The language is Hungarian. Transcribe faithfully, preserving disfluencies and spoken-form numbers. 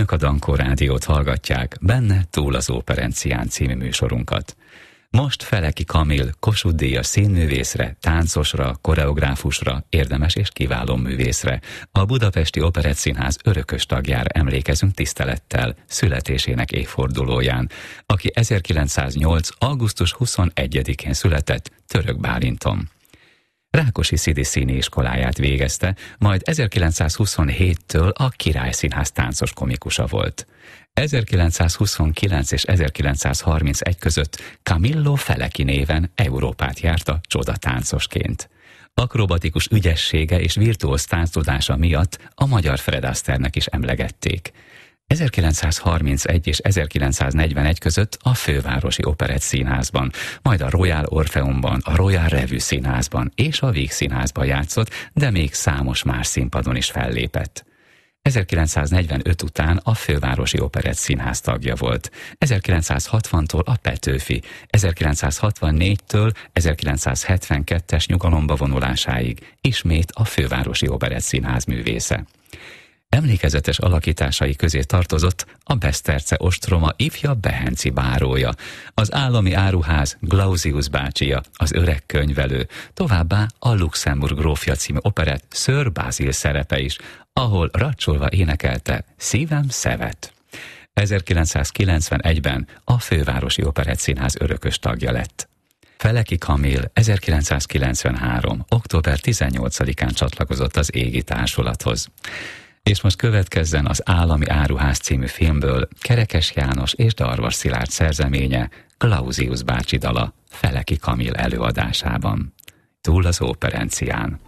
Önök a Dankó Rádiót hallgatják, benne Túl az Operencián című műsorunkat. Most Feleki Kamil Kossuth-díjas színművészre, táncosra, koreográfusra, érdemes és kiváló művészre, a Budapesti Operettszínház örökös tagjára emlékezünk tisztelettel születésének évfordulóján, aki ezerkilencszáznyolc. augusztus huszonegyedikén született Török Bálinton. Rákosi Szidi színiiskoláját végezte, majd ezerkilencszázhuszonhéttől a Király Színház táncos komikusa volt. ezerkilencszázhuszonkilenc és ezerkilencszázharmincegy között Camillo Feleki néven Európát járta csodatáncosként. Akrobatikus ügyessége és virtuóz tánctudása miatt a magyar Fred Astairenek is emlegették. ezerkilencszázharmincegy és ezerkilencszáznegyvenegy között a Fővárosi Operettszínházban, majd a Royal Orpheumban, a Royal Revue Színházban és a Víg Színházban játszott, de még számos más színpadon is fellépett. ezerkilencszáznegyvenöt után a Fővárosi Operettszínház tagja volt. ezerkilencszázhatvantól a Petőfi, ezerkilencszázhatvannégytől ezerkilencszázhetvenkettes nyugalomba vonulásáig ismét a Fővárosi Operettszínház művésze. Emlékezetes alakításai közé tartozott a Beszterce ostroma ifja Behenci bárója, az Állami Áruház Glausius bácsia, az Öreg könyvelő, továbbá a Luxemburg grófja című operett Sir Basil szerepe is, ahol racsolva énekelte Szívem szevet. ezerkilencszázkilencvenegyben a Fővárosi Operettszínház örökös tagja lett. Feleki Kamil ezerkilencszázkilencvenhárom. október tizennyolcadikán csatlakozott az Égi Társulathoz. És most következzen az Állami Áruház című filmből Kerekes János és Darvas Szilárd szerzeménye, Glausius bácsi dala Feleki Kamil előadásában. Túl az Operencián.